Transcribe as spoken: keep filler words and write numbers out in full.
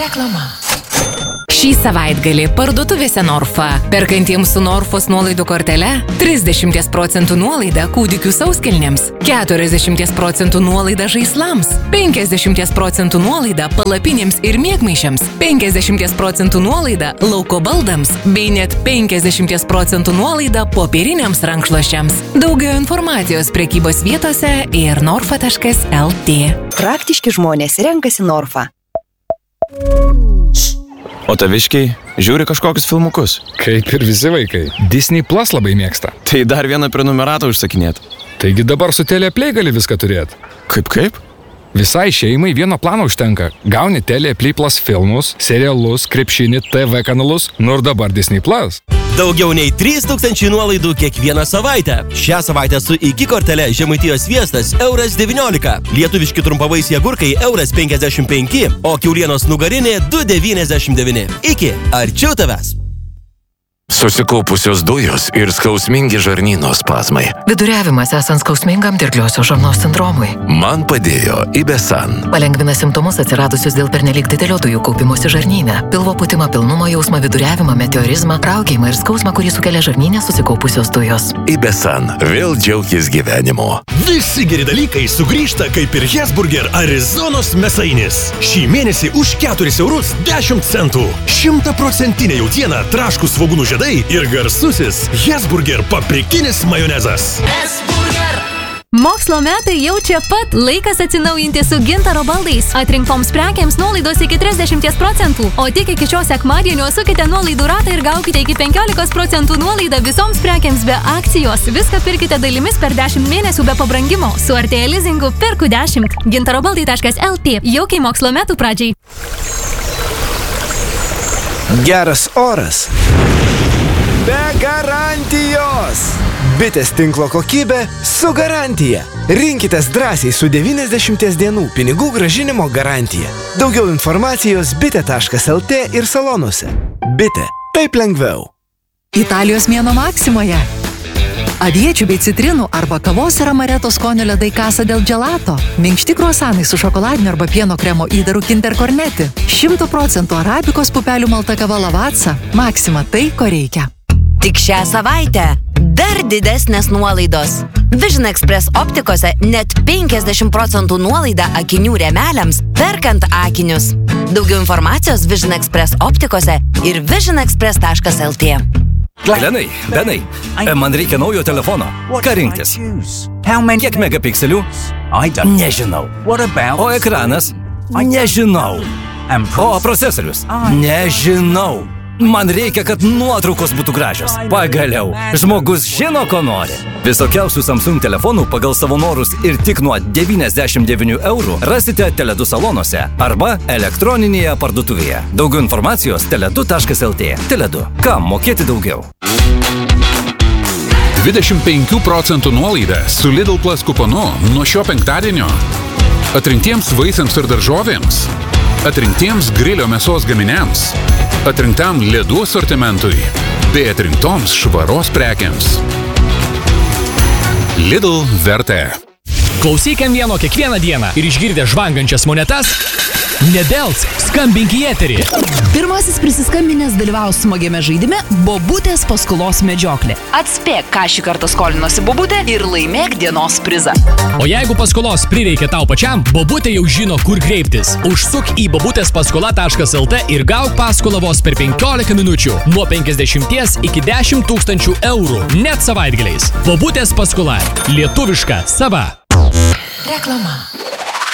Reklama. Šį savaitgalį parduotuvėse Norfa. Perkantiems su Norfos nuolaidų kortele trisdešimt procentų nuolaida kūdikių sauskelnėms, keturiasdešimt procentų nuolaida žaislams, penkiasdešimt procentų nuolaida palapinėms ir miegmaišiams, penkiasdešimt procentų nuolaida lauko baldams, bei net penkiasdešimt procentų nuolaida popieriniams rankšluosčiams. Daugiau informacijos prekybos vietose ir norfa taškas el tė. Praktiški žmonės renkasi Norfa. O taviškiai žiūri kažkokius filmukus. Kaip ir visi vaikai. Disney Plus labai mėgsta. Tai dar vieną prenumeratą užsakinėt. Taigi dabar su Teleplay gali viską turėti. Kaip kaip? Visai šeimai vieno plano užtenka. Gauni Teleplay Plus filmus, serialus, krepšinį, T V kanalus, nu ir dabar Disney Plus. Daugiau nei trys tūkstančiai nuolaidų kiekvieną savaitę. Šią savaitę su iki kortele Žemaitijos sviestas euras devyniolika, lietuviški trumpavaisiai agurkai euras penkiasdešimt penki, o kiaulienos nugarinė du devyniasdešimt devyni. Iki, arčiau tavęs. Susikaupusios dujos ir skausmingi žarnyno spazmai. Viduriavimas esant skausmingam dirgliosios žarnos sindromui. Man padėjo Ibesan. Palengvina simptomus atsiradusius dėl pernelyg didelio dujų kaupimosi žarnyne. Pilvo pūtimą, pilnumo jausmą, viduriavimą, meteorizmą, raukėjimą ir skausmą, kurį sukelia žarnyne susikaupusios dujos. Ibesan. Vėl džiaukis gyvenimo. Visi geri dalykai sugrįžta kaip ir Hesburger Arizonos mėsainis. Šį mėnesį už keturis eurus dešimt centų. Šimtaprocentinė jautiena, traškus svogūnų žiedai ir garsusis Hesburger paprikinis majonezas. Hesburger. Mokslo metai jau čia pat. Laikas atsinaujinti su Gintaro baldais. Atrinktoms prekiams nuolaidos iki trisdešimt procentų. O tik iki šio sekmadienio sukite nuolaidų ratą ir gaukite iki penkiolikos procentų nuolaidą visoms prekiams be akcijos. Viską pirkite dalimis per dešimt mėnesių be pabrangimo. Su Artėja lizingu perku dešimt. gintarobaldai taškas el tė. Jaukiai mokslo metų pradžiai. Geras oras. Be garantijos. Bitės tinklo kokybė su garantija. Rinkitės drąsiai su devyniasdešimties dienų pinigų grąžinimo garantija. Daugiau informacijos bitė taškas el tė ir salonuose. Bitė. Taip lengviau. Italijos mėnuo Maksimoje. Aviečių bei citrinų arba kavos ir amareto skonio ledai Casa del Gelato. Minkšti kruasanai su šokoladiniu arba pieno kremo įdaru Kinder Cornetti. šimtų procentų arabikos pupelių malta kava Lavazza. Maxima tai, ko reikia. Tik šią savaitę dar didesnės nuolaidos. Vision Express optikose net penkiasdešimt procentų nuolaida akinių rėmeliams, perkant akinius. Daugiau informacijos Vision Express optikose ir vision express taškas el tė. Lenai, Benai, man reikia naujo telefono. Ką rinktis? Kiek megapikselių? Nežinau. O ekranas? Nežinau. O procesorius? Nežinau. Man reikia, kad nuotraukos būtų gražios. Pagaliau, žmogus žino, ko nori. Visokiausių Samsung telefonų pagal savo norus ir tik nuo devyniasdešimt devynių eurų rasite Teledu salonuose arba elektroninėje parduotuvėje. Daugiau informacijos teledu taškas el tė. Teledu. Kam mokėti daugiau? dvidešimt penkių procentų nuolaida su Lidl Plus kuponu nuo šio penktadienio. Atrinktiems vaisiams ir daržovėms. Atrinktiems grilio mėsos gaminiams. Atrinktam ledų asortimentui. Bei atrinktoms švaros prekiams. Lidl vertė. Klausyk em vieno kiekvieną dieną ir išgirdę žvangančias monetas, nedelsk, skambink į eterį. Pirmasis prisiskambinęs dalyvaus smagiame žaidime Bobutės paskolos medžioklė. Atspėk, ką šį kartą skolinosi Bobutė ir laimėk dienos prizą. O jeigu paskolos prireikia tau pačiam, Bobutė jau žino, kur kreiptis. Užsuk į bobutės paskola taškas el tė ir gauk paskolą vos per penkiolika minučių. Nuo penkiasdešimties iki dešimt tūkstančių eurų. Net savaitgaliais. Bobutės paskola. Lietuviška, sava. Reklama.